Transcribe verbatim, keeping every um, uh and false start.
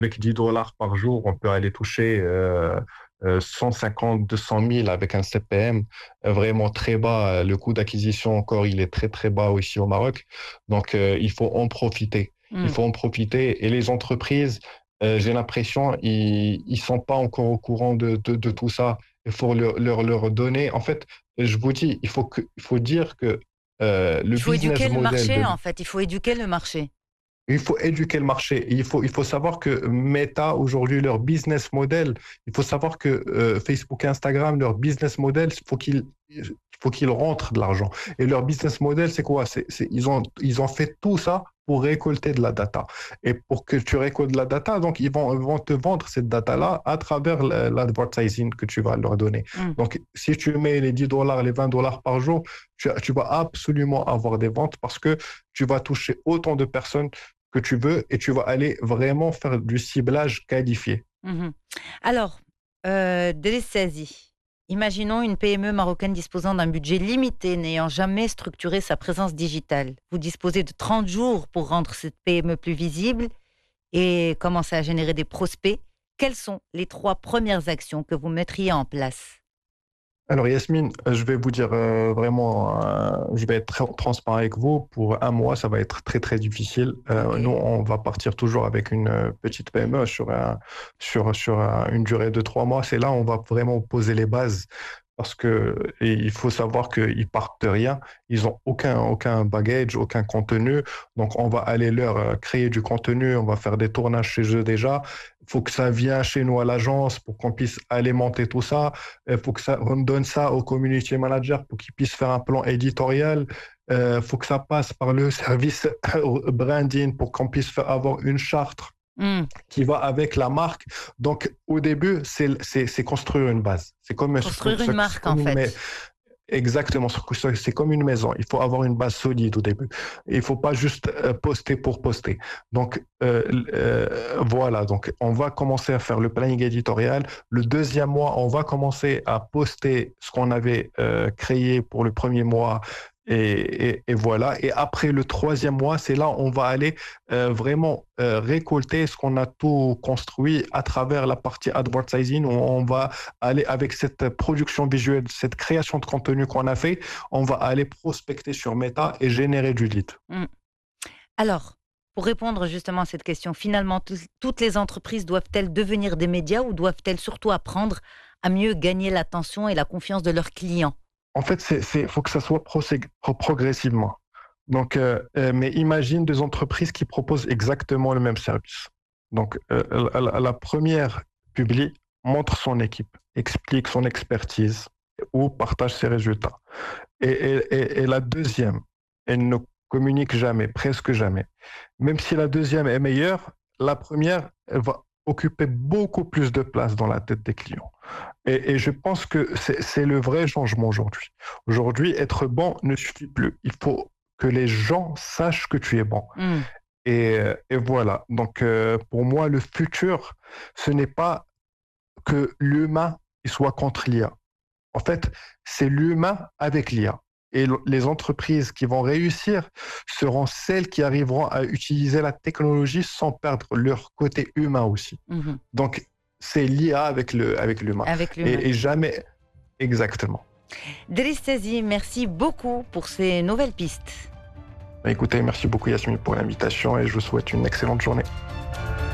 avec dix dollars par jour, on peut aller toucher euh, euh, cent cinquante, deux cent mille avec un C P M euh, vraiment très bas. Le coût d'acquisition encore, il est très très bas ici au Maroc. Donc, euh, il faut en profiter. Il Hmm. faut en profiter. Et les entreprises, euh, j'ai l'impression, ils ils sont pas encore au courant de, de, de tout ça. Il faut leur, leur, leur donner. En fait, je vous dis, il faut que, il faut dire que euh, le Il faut business éduquer le model marché, de en fait. Il faut éduquer le marché. il faut éduquer le marché. Il faut, il faut savoir que Meta, aujourd'hui, leur business model, il faut savoir que euh, Facebook et Instagram, leur business model, il faut qu'ils il faut qu'ils rentrent de l'argent. Et leur business model, c'est quoi? C'est, c'est, ils ont, ils ont fait tout ça pour récolter de la data. Et pour que tu récoltes de la data, donc ils vont, ils vont te vendre cette data-là à travers la- l'advertising que tu vas leur donner. Hmm. Donc, si tu mets les dix dollars, les vingt dollars par jour, tu, tu vas absolument avoir des ventes parce que tu vas toucher autant de personnes que tu veux et tu vas aller vraiment faire du ciblage qualifié. Mhm. Alors, euh, Driss Sazi, imaginons une P M E marocaine disposant d'un budget limité, n'ayant jamais structuré sa présence digitale. Vous disposez de trente jours pour rendre cette P M E plus visible et commencer à générer des prospects. Quelles sont les trois premières actions que vous mettriez en place? Alors Yasmine, euh, je vais vous dire euh, vraiment, euh, je vais être très transparent avec vous. Pour un mois, ça va être très très difficile. Euh, nous, Ok. on va partir toujours avec une euh, petite P M E sur, un- sur, sur un- une durée de trois mois. C'est là où on va vraiment poser les bases parce que et il faut savoir qu'ils partent de rien. Ils ont aucun, aucun bagage, aucun contenu. Donc, on va aller leur euh, créer du contenu. On va faire des tournages chez eux déjà. Il faut que ça vienne chez nous à l'agence pour qu'on puisse alimenter tout ça. Il faut que ça, on donne ça au community manager pour qu'il puisse faire un plan éditorial. Il euh, faut que ça passe par le service branding pour qu'on puisse faire, avoir une charte Hmm. qui va avec la marque. Donc, au début, c'est c'est- c'est construire une base. C'est comme, c'est comme, Construire une c'est marque, en comme une, mais- fait. exactement, c'est c'est comme une maison. Il faut avoir une base solide au début. Il ne faut pas juste euh, poster pour poster. Donc, euh, euh, voilà. Donc, on va commencer à faire le planning éditorial. Le deuxième mois, on va commencer à poster ce qu'on avait euh, créé pour le premier mois. Et, et, et voilà. Et après le troisième mois, c'est là où on va aller euh, vraiment euh, récolter ce qu'on a tout construit à travers la partie advertising où on va aller avec cette production visuelle, cette création de contenu qu'on a fait, on va aller prospecter sur Meta et générer du lead. Hmm. Alors, pour répondre justement à cette question, finalement, tous- toutes les entreprises doivent-elles devenir des médias ou doivent-elles surtout apprendre à mieux gagner l'attention et la confiance de leurs clients? En fait, c'est, c'est, faut que ça soit procé- pro- progressivement. Donc, euh, euh, mais imagine des entreprises qui proposent exactement le même service. Donc, euh, la, la- la première publie, montre son équipe, explique son expertise ou partage ses résultats. Et, et- et- et la deuxième, elle ne communique jamais, presque jamais. Même si la deuxième est meilleure, la première, elle va occuper beaucoup plus de place dans la tête des clients. Et, et je pense que c'est c'est le vrai changement aujourd'hui. Aujourd'hui, être bon ne suffit plus. Il faut que les gens sachent que tu es bon. Hmm. Et, et voilà. Donc, euh, pour moi, le futur, ce n'est pas que l'humain il soit contre l'I A. En fait, c'est l'humain avec l'I A. Et l- les entreprises qui vont réussir seront celles qui arriveront à utiliser la technologie sans perdre leur côté humain aussi. Mhm. Donc, c'est l'I A avec le, avec l'humain. Avec l'humain. Et, et jamais exactement. Driss Sazi, merci beaucoup pour ces nouvelles pistes. Écoutez, merci beaucoup Yasmine pour l'invitation et je vous souhaite une excellente journée.